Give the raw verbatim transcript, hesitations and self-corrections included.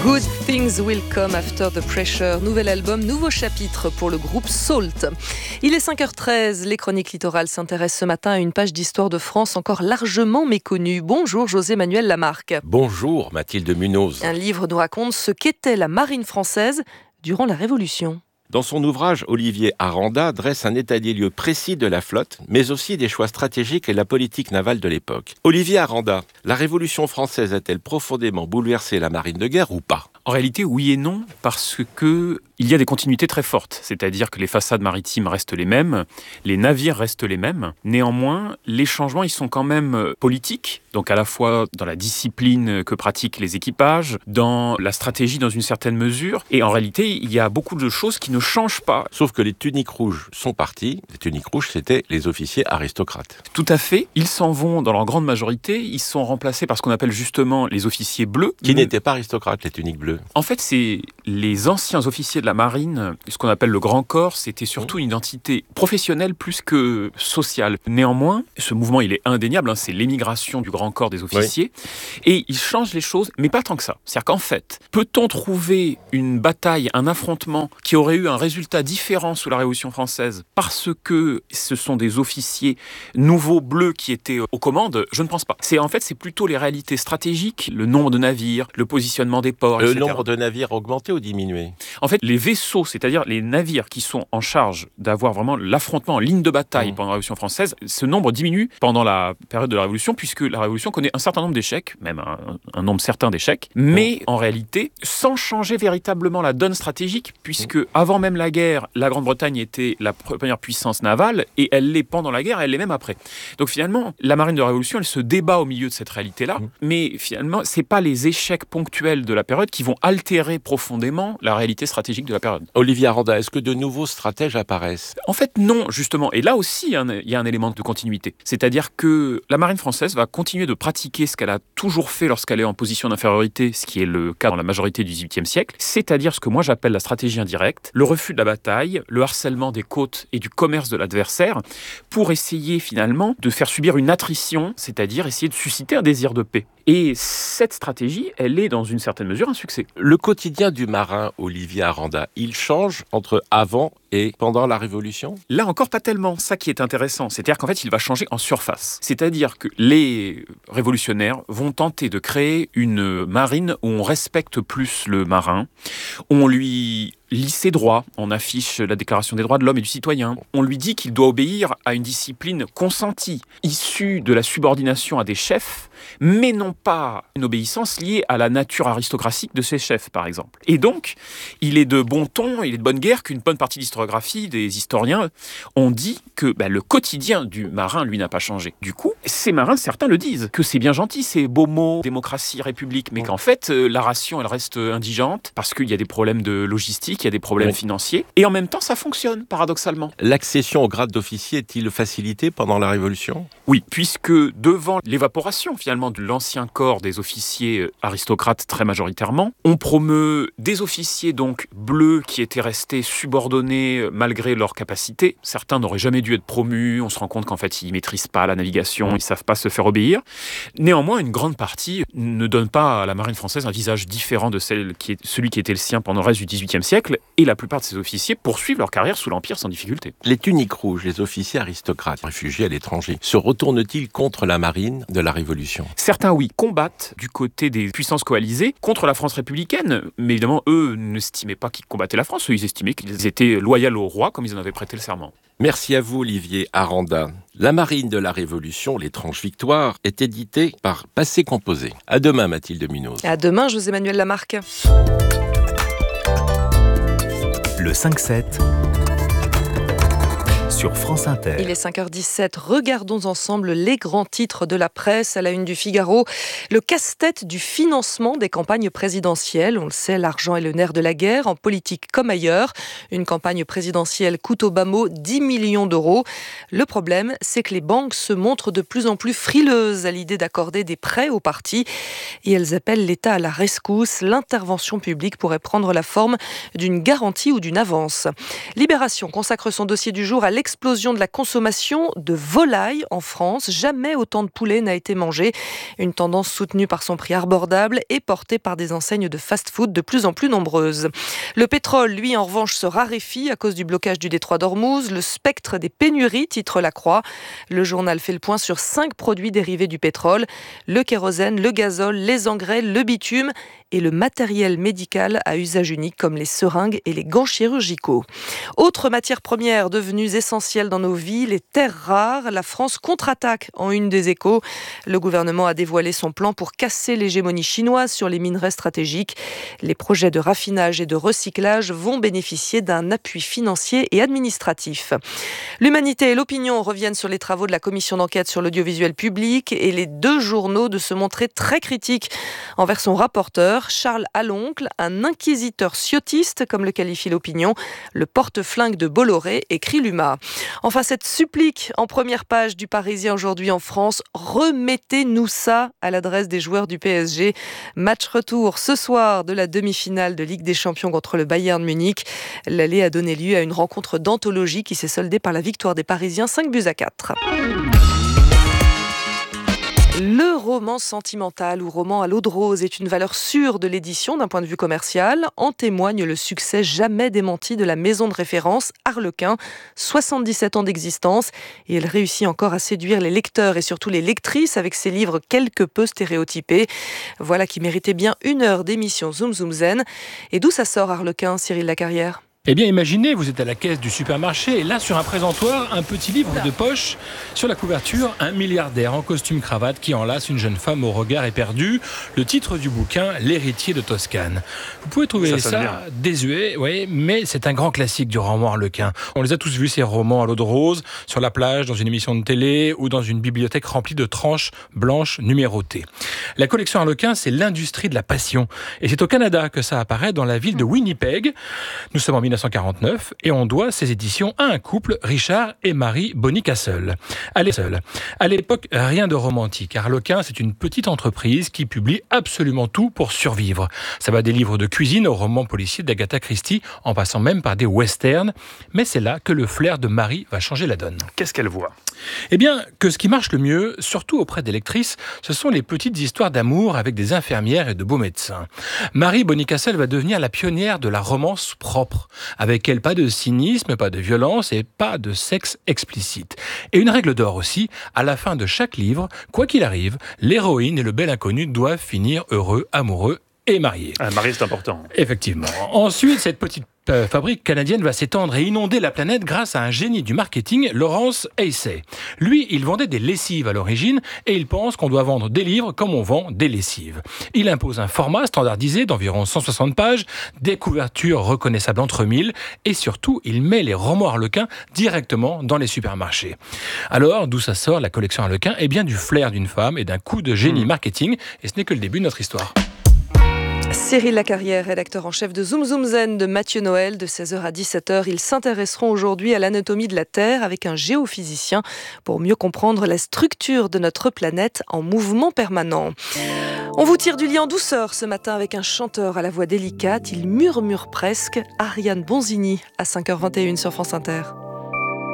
Good Things Will Come After the Pressure. Nouvel album, nouveau chapitre pour le groupe Salt. Il est cinq heures treize. Les Chroniques Littorales s'intéressent ce matin à une page d'histoire de France encore largement méconnue. Bonjour José-Manuel Lamarque. Bonjour Mathilde Munoz. Un livre nous raconte ce qu'était la marine française durant la Révolution. Dans son ouvrage, Olivier Aranda dresse un état des lieux précis de la flotte, mais aussi des choix stratégiques et la politique navale de l'époque. Olivier Aranda, la Révolution française a-t-elle profondément bouleversé la marine de guerre ou pas ? En réalité, oui et non, parce que il y a des continuités très fortes. C'est-à-dire que les façades maritimes restent les mêmes, les navires restent les mêmes. Néanmoins, les changements, ils sont quand même politiques, donc à la fois dans la discipline que pratiquent les équipages, dans la stratégie dans une certaine mesure. Et en réalité, il y a beaucoup de choses qui ne changent pas. Sauf que les tuniques rouges sont parties. Les tuniques rouges, c'était les officiers aristocrates. Tout à fait. Ils s'en vont dans leur grande majorité. Ils sont remplacés par ce qu'on appelle justement les officiers bleus. Qui n'étaient pas aristocrates, les tuniques bleues. En fait, c'est les anciens officiers de la marine, ce qu'on appelle le grand corps, c'était surtout une identité professionnelle plus que sociale. Néanmoins, ce mouvement, il est indéniable, hein, c'est l'émigration du grand corps des officiers, oui. Et il change les choses, mais pas tant que ça. C'est-à-dire qu'en fait, peut-on trouver une bataille, un affrontement qui aurait eu un résultat différent sous la Révolution française parce que ce sont des officiers nouveaux bleus qui étaient aux commandes ? Je ne pense pas. C'est, en fait, c'est plutôt les réalités stratégiques, le nombre de navires, le positionnement des ports, le et cetera. Le nombre de navires augmenté ou diminué ? En fait, les vaisseaux, c'est-à-dire les navires qui sont en charge d'avoir vraiment l'affrontement en ligne de bataille mmh. pendant la Révolution française, ce nombre diminue pendant la période de la Révolution, puisque la Révolution connaît un certain nombre d'échecs, même un, un nombre certain d'échecs, mais mmh. en réalité, sans changer véritablement la donne stratégique, puisque mmh. avant même la guerre, la Grande-Bretagne était la première puissance navale, et elle l'est pendant la guerre, elle l'est même après. Donc finalement, la marine de la Révolution, elle se débat au milieu de cette réalité-là, mmh. mais finalement, c'est pas les échecs ponctuels de la période qui vont altérer profondément la réalité stratégique de la période. Olivier Aranda, est-ce que de nouveaux stratèges apparaissent ? En fait, non, justement. Et là aussi, il y a un élément de continuité. C'est-à-dire que la marine française va continuer de pratiquer ce qu'elle a toujours fait lorsqu'elle est en position d'infériorité, ce qui est le cas dans la majorité du dix-huitième siècle, c'est-à-dire ce que moi j'appelle la stratégie indirecte, le refus de la bataille, le harcèlement des côtes et du commerce de l'adversaire, pour essayer finalement de faire subir une attrition, c'est-à-dire essayer de susciter un désir de paix. Et cette stratégie, elle est dans une certaine mesure un succès. Le quotidien du marin, Olivier Aranda, il change entre avant et pendant la Révolution ? Là encore, pas tellement. Ça qui est intéressant, c'est-à-dire qu'en fait, il va changer en surface. C'est-à-dire que les révolutionnaires vont tenter de créer une marine où on respecte plus le marin, on lui lit ses droits, on affiche la Déclaration des droits de l'homme et du citoyen, on lui dit qu'il doit obéir à une discipline consentie, issue de la subordination à des chefs, mais non pas une obéissance liée à la nature aristocratique de ces chefs, par exemple. Et donc, il est de bon ton, il est de bonne guerre qu'une bonne partie de l'historiographie, des historiens, ont dit que bah, le quotidien du marin, lui, n'a pas changé. Du coup, ces marins, certains le disent, que c'est bien gentil, ces beaux mots, démocratie, république, mais qu'en fait, euh, la ration, elle reste indigente, parce qu'il y a des problèmes de logistique, il y a des problèmes oui. financiers, et en même temps, ça fonctionne, paradoxalement. L'accession au grade d'officier est-il facilitée pendant la Révolution ? Oui, puisque devant l'évaporation, finalement, de l'ancien corps des officiers aristocrates très majoritairement, on promeut des officiers donc bleus qui étaient restés subordonnés malgré leur capacité. Certains n'auraient jamais dû être promus, on se rend compte qu'en fait, ils maîtrisent pas la navigation, ils savent pas se faire obéir. Néanmoins, une grande partie ne donne pas à la marine française un visage différent de celle qui est, celui qui était le sien pendant le reste du dix-huitième siècle, et la plupart de ces officiers poursuivent leur carrière sous l'Empire sans difficulté. Les tuniques rouges, les officiers aristocrates réfugiés à l'étranger, se retournent-ils contre la marine de la Révolution ? Certains, oui, combattent du côté des puissances coalisées contre la France républicaine, mais évidemment, eux n'estimaient pas qu'ils combattaient la France, eux, ils estimaient qu'ils étaient loyaux au roi comme ils en avaient prêté le serment. Merci à vous, Olivier Aranda. La marine de la Révolution, l'étrange victoire, est éditée par Passé Composé. À demain, Mathilde Munoz. À demain, José-Manuel Lamarque. Le cinq sept sur France Inter. Il est cinq heures dix-sept. Regardons ensemble les grands titres de la presse à la une du Figaro. Le casse-tête du financement des campagnes présidentielles. On le sait, l'argent est le nerf de la guerre, en politique comme ailleurs. Une campagne présidentielle coûte au bas mot dix millions d'euros. Le problème, c'est que les banques se montrent de plus en plus frileuses à l'idée d'accorder des prêts aux partis. Et elles appellent l'État à la rescousse. L'intervention publique pourrait prendre la forme d'une garantie ou d'une avance. Libération consacre son dossier du jour à l'ex l'explosion de la consommation de volailles en France. Jamais autant de poulet n'a été mangé. Une tendance soutenue par son prix abordable et portée par des enseignes de fast-food de plus en plus nombreuses. Le pétrole, lui, en revanche, se raréfie à cause du blocage du détroit d'Ormuz. Le spectre des pénuries, titre La Croix. Le journal fait le point sur cinq produits dérivés du pétrole. Le kérosène, le gazole, les engrais, le bitume et le matériel médical à usage unique comme les seringues et les gants chirurgicaux. Autre matière première devenue essentielle dans nos vies, les terres rares. La France contre-attaque en une des Échos. Le gouvernement a dévoilé son plan pour casser l'hégémonie chinoise sur les minerais stratégiques. Les projets de raffinage et de recyclage vont bénéficier d'un appui financier et administratif. L'Humanité et l'Opinion reviennent sur les travaux de la commission d'enquête sur l'audiovisuel public et les deux journaux de se montrer très critiques envers son rapporteur, Charles Aloncle, un inquisiteur ciotiste, comme le qualifie l'Opinion, le porte-flingue de Bolloré, écrit l'U M A. Enfin, cette supplique en première page du Parisien aujourd'hui en France, remettez-nous ça à l'adresse des joueurs du P S G. Match retour ce soir de la demi-finale de Ligue des Champions contre le Bayern Munich. L'aller a donné lieu à une rencontre d'anthologie qui s'est soldée par la victoire des Parisiens cinq buts à quatre. Le roman sentimental ou roman à l'eau de rose est une valeur sûre de l'édition d'un point de vue commercial. En témoigne le succès jamais démenti de la maison de référence Harlequin, soixante-dix-sept ans d'existence, et elle réussit encore à séduire les lecteurs et surtout les lectrices avec ses livres quelque peu stéréotypés. Voilà qui méritait bien une heure d'émission Zoom Zoom Zen. Et d'où ça sort Harlequin, Cyril Lacarrière ? Eh bien, imaginez, vous êtes à la caisse du supermarché et là, sur un présentoir, un petit livre de poche. Sur la couverture, un milliardaire en costume cravate qui enlace une jeune femme au regard éperdu. Le titre du bouquin, L'héritier de Toscane. Vous pouvez trouver ça, ça désuet, oui, mais c'est un grand classique du roman Harlequin. On les a tous vus, ces romans à l'eau de rose, sur la plage, dans une émission de télé ou dans une bibliothèque remplie de tranches blanches numérotées. La collection Harlequin, c'est l'industrie de la passion. Et c'est au Canada que ça apparaît, dans la ville de Winnipeg. Nous sommes en mille neuf cent quarante-neuf et on doit ces éditions à un couple, Richard et Marie Bonnicastle. À l'époque, rien de romantique. Harlequin, c'est une petite entreprise qui publie absolument tout pour survivre. Ça va des livres de cuisine aux romans policiers d'Agatha Christie, en passant même par des westerns. Mais c'est là que le flair de Marie va changer la donne. Qu'est-ce qu'elle voit ? Eh bien, que ce qui marche le mieux, surtout auprès des lectrices, ce sont les petites histoires d'amour avec des infirmières et de beaux médecins. Marie Bonnicastle va devenir la pionnière de la romance propre. Avec elle, pas de cynisme, pas de violence et pas de sexe explicite. Et une règle d'or aussi, à la fin de chaque livre, quoi qu'il arrive, l'héroïne et le bel inconnu doivent finir heureux, amoureux et mariés. Un mari, c'est important. Effectivement. Ensuite, cette petite Euh, fabrique canadienne va s'étendre et inonder la planète grâce à un génie du marketing, Lawrence Haysay. Lui, il vendait des lessives à l'origine et il pense qu'on doit vendre des livres comme on vend des lessives. Il impose un format standardisé d'environ cent soixante pages, des couvertures reconnaissables entre mille et surtout, il met les romans Harlequin directement dans les supermarchés. Alors, d'où ça sort la collection Harlequin ? Eh bien, du flair d'une femme et d'un coup de génie marketing, et ce n'est que le début de notre histoire. Cyril Lacarrière, rédacteur en chef de Zoom Zoom Zen de Mathieu Noël, de seize heures à dix-sept heures. Ils s'intéresseront aujourd'hui à l'anatomie de la Terre avec un géophysicien pour mieux comprendre la structure de notre planète en mouvement permanent. On vous tire du lit en douceur ce matin avec un chanteur à la voix délicate. Il murmure presque, Ariane Bonzini à cinq heures vingt et une sur France Inter.